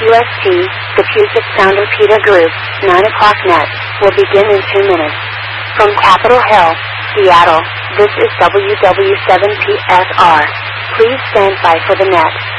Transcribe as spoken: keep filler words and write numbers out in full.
U S T, the Puget Sound Repeater Group, nine o'clock net, will begin in two minutes. From Capitol Hill, Seattle, this is W W seven P S R. Please stand by for the net.